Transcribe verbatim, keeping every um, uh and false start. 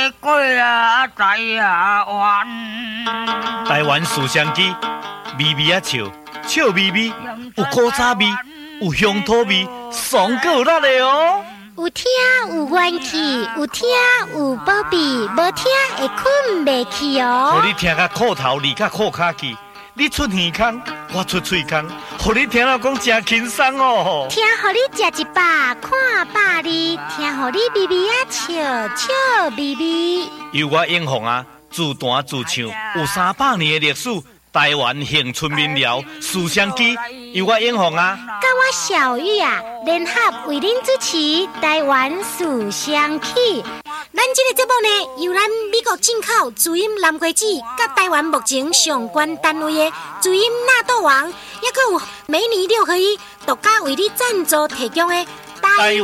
的粿啊，台啊湾。 台湾思乡机，味味啊笑，笑味味，有古早味，有乡土味，爽够辣的哦。 有听有元气，有听有保庇，无听会困袂去哦。 互你听甲裤头离甲裤骹去，你出耳孔，我出喙孔，互你听了讲真轻松哦。 听互你食一百，看百二，听互你微微啊笑，笑微微。 由我英雄啊，自弹自唱，有三百年的历史。台湾乡村民谣《思乡机》，由我英雄啊， 甲我小玉啊，联合为您主持《台湾思乡曲》。咱这个节目呢，由咱美国进口主音蓝瓜子，甲台湾目前上关单位的主音纳豆王，也佫有美尼六合一独家为你赞助提供的台